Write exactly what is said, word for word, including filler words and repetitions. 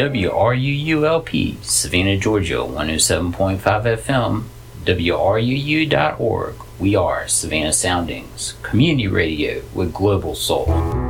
W R U U L P, Savannah, Georgia, one oh seven point five F M, W R U U dot org. We are Savannah Soundings, community radio with global soul.